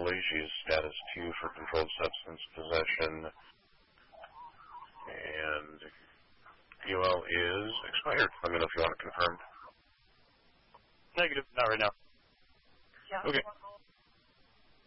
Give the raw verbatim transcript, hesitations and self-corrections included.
successfully. She's status two for controlled substance possession. And U L is expired. Let me know if you want it confirmed. Negative. Not right now. Okay.